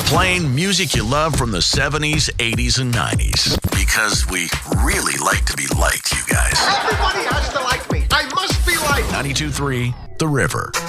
Playing music you love from the 70s, 80s, and 90s. Because we really like to be liked, you guys. Everybody has to like me. I must be liked. 92.3 The River.